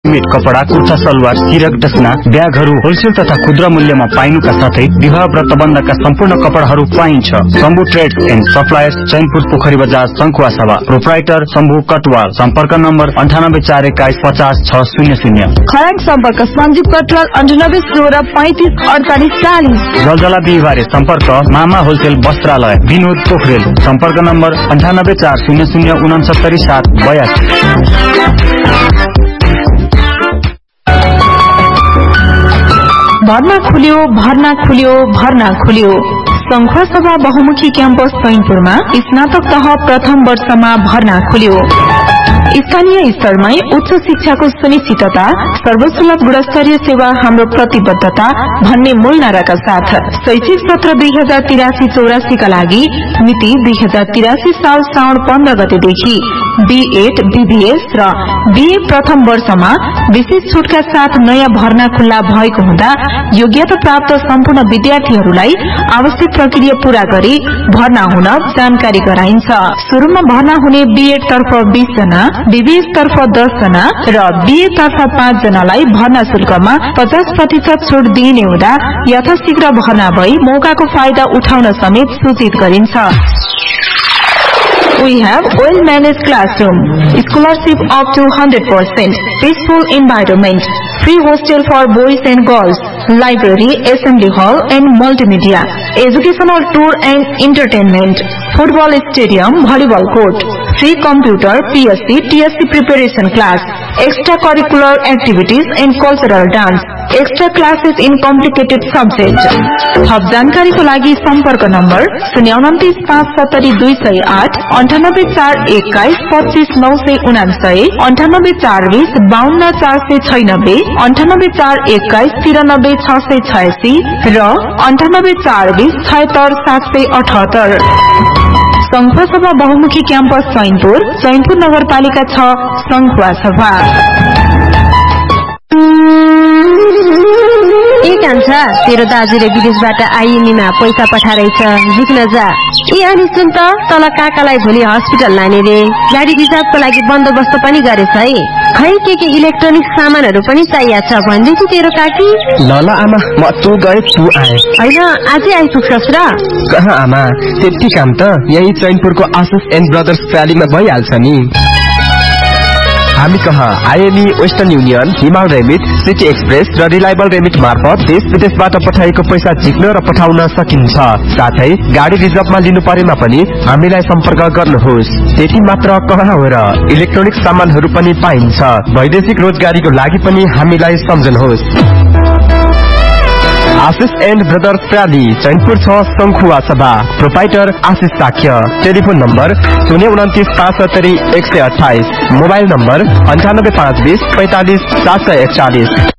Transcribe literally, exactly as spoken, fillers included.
Readymade कपडा, कुर्ता सलवार, सिरक डसना, ब्यागहरू wholesale तथा खुद्रा मूल्यमा पाइनुका साथै विवाह व्रतबन्धका सम्पूर्ण कपडाहरू पाइन्छ। Shambhu trades and suppliers, Chainpur पोखरी बजार, शङ्खुवा सभा। प्रोप्राइटर शम्भु कटवाल। सम्पर्क नम्बर अन्ठानब्बे चार एक्काइस पचास छ शून्य शून्य। खराङ सम्पर्क सञ्जीव कटवाल अन्ठानब्बे सोह्र पैंतिस अडचालिस चालिस। जलजला बिहिबारे सम्पर्क मामा होलसेल वस्त्रालय, विनोद पोखरेल। सम्पर्क नम्बर अन्ठानब्बे चार शून्य शून्य उनसत्तरी सात बयासी। भर्ना खुल्यो भर्ना खुल्यो भर्ना खुल्यो। शङ्खुवा सभा बहुमुखी क्याम्पस चैनपुरमा स्नातक तह प्रथम वर्षमा भर्ना खुल्यो। स्थानीय स्तरमै उच्च शिक्षाको सुनिश्चितता, सर्वसुलभ गुणस्तरीय सेवा हाम्रो प्रतिबद्धता भन्ने मूल नाराका साथ शैक्षिक सत्र दुई हजार तिरासी चौरासी का लागि मिति दुई हजार तिरासी साल साउन पन्ध्र गतेदेखि बीएड, बीबीएस र बीए प्रथम वर्षमा विशेष छुटका साथ नयाँ भर्ना खुल्ला भएको हुँदा योग्यता प्राप्त सम्पूर्ण विद्यार्थीहरूलाई आवश्यक प्रक्रिया पूरा गरी भर्ना हुन जानकारी गराइन्छ। शुरूमा भर्ना हुने बीएड तर्फ बीस जना, बीबीएस तर्फ दस जना र बीए तर्फ पाँच जनालाई भर्ना शुल्कमा पचास प्रतिशत छुट दिइने हुँदा यथाशीघ्र भर्ना भई मौकाको फाइदा उठाउन समेत सूचित गरिन्छ। We have well-managed classroom, scholarship up to one hundred percent, peaceful environment, free hostel for boys and girls, library, assembly hall and multimedia, educational tour and entertainment, football stadium, volleyball court, free computer, P S C, T S C preparation class, extracurricular activities and cultural dance, extra classes in complicated subjects. थप जानकारीको लागि सम्पर्क number शून्य उन्तिस पाँच सत्तरी दुई सय आठ, अन्ठानब्बे चार एक्काइस पच्चीस नौ सय उनासय, अन्ठानब्बे चार बीस बाहन्न चार सय छयानब्बे, अन्ठानब्बे चार एक्काइस तिरानब्बे छ सय छयासी र अन्ठानब्बे चार बीस छयत्तर सात सय अठहत्तर। शङ्खुवा सभा बहुमुखी क्याम्पस चैनपुर, चैनपुर नगरपालिका छ, शङ्खुवा सभा। ए कान्छा, तेरो दाजुले विदेशबाट आइएमईमा पैसा पठाइरहेछ, झिक्न जा। ए अनि सुन त, तल काकालाई भोलि हस्पिटल लाने रे, गाडी रिजर्भको लागि बन्दोबस्त पनि गरेछ है। खै के के इलेक्ट्रोनिक सामानहरू पनि चाहिएको छ भन्दैछु तेरो काकी। ल ल आमा, म तँ गए तँ आए होइन, आजै आइपुग्छस् र? कहाँ आमा, त्यति काम त यही चैनपुरको आशिष एन्ड ब्रदर्स फ्यालीमा भइहाल्छ नि। हामी कहाँ आइएमई, वेस्टर्न युनियन, हिमाल रेमिट, सिटी एक्सप्रेस र रिलायबल रेमिट मार्फत देश विदेशबाट पठाएको पैसा झिक्न र पठाउन सकिन्छ। साथै गाडी रिजर्भमा लिनु परेमा पनि हामीलाई सम्पर्क गर्नुहोस्। त्यति मात्र कहाँ हो र, इलेक्ट्रोनिक सामानहरू पनि पाइन्छ। वैदेशिक रोजगारीको लागि पनि हामीलाई सम्झनुहोस्। आशिष एन्ड ब्रदर्स फ्याली, चैनपुर छ, शङ्खुवा सभा। प्रोपाइटर आशिष साक्य। टेलिफोन नम्बर शून्य उन्तिस पाँच सत्तरी एक सय अठाइस। मोबाइल नम्बर अन्ठानब्बे पाँच बीस पैंतालिस सात सय एकचालिस।